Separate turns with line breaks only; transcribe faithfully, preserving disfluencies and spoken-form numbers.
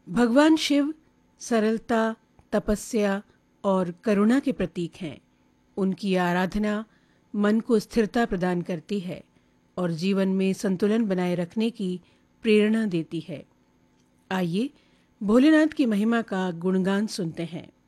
भगवान शिव सरलता, तपस्या और करुणा के प्रतीक हैं। उनकी आराधना मन को स्थिरता प्रदान करती है और जीवन में संतुलन बनाए रखने की प्रेरणा देती है। आइए भोलेनाथ की महिमा का गुणगान सुनते हैं।